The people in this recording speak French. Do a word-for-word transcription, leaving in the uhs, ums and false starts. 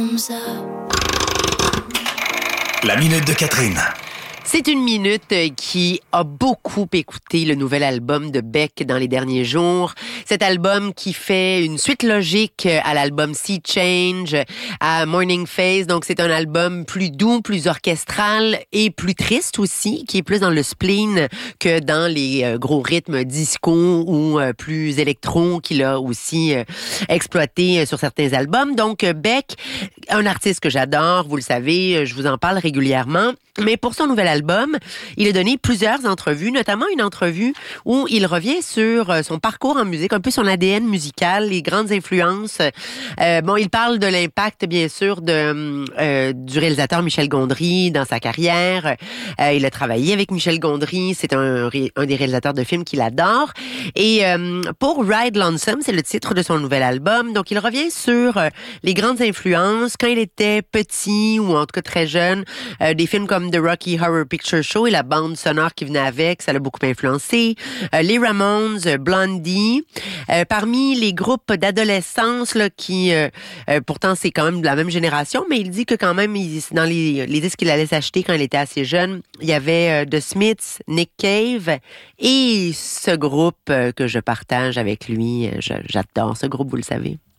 La minute de Catherine. C'est une minute qui a beaucoup écouté le nouvel album de Beck dans les derniers jours. Cet album qui fait une suite logique à l'album Sea Change, à Morning Phase. Donc, c'est un album plus doux, plus orchestral et plus triste aussi, qui est plus dans le spleen que dans les gros rythmes disco ou plus électro qu'il a aussi exploité sur certains albums. Donc, Beck, un artiste que j'adore, vous le savez, je vous en parle régulièrement. Mais pour son nouvel album, il a donné plusieurs entrevues, notamment une entrevue où il revient sur son parcours en musique, un peu son A D N musical, les grandes influences. Euh, bon, il parle de l'impact, bien sûr, de euh, du réalisateur Michel Gondry dans sa carrière. Euh, il a travaillé avec Michel Gondry, c'est un, un des réalisateurs de films qu'il adore. Et euh, pour Ride Lonesome, c'est le titre de son nouvel album. Donc, il revient sur euh, les grandes influences quand il était petit ou en tout cas très jeune, euh, des films comme The Rocky Horror Picture Show et la bande sonore qui venait avec, ça l'a beaucoup influencé. Euh, les Ramones, Blondie. Euh, parmi les groupes d'adolescence là, qui, euh, euh, pourtant c'est quand même de la même génération, mais il dit que quand même, il, dans les, les disques qu'il allait s'acheter quand il était assez jeune, il y avait euh, The Smiths, Nick Cave et ce groupe euh, que je partage avec lui. Je, j'adore ce groupe, vous le savez.